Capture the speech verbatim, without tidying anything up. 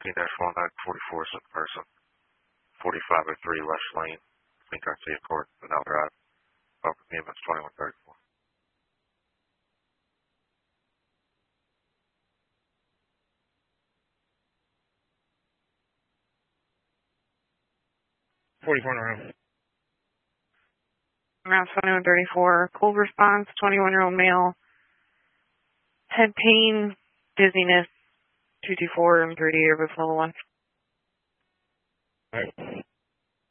seventeen dash one nine forty-four is a person. forty-five oh three West Lane, Saint Garcia Court, Vanel Drive. Welcome to E M S twenty-one thirty-four. forty-four Monroe. Around twenty-one thirty-four, cold response, twenty-one-year-old male, head pain, dizziness, two two four, M three D, Airbus level one. All right.